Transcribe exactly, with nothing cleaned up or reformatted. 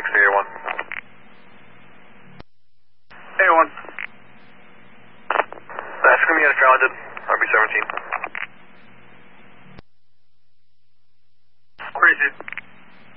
X A one. A one. That's going to be unfounded, R B seventeen.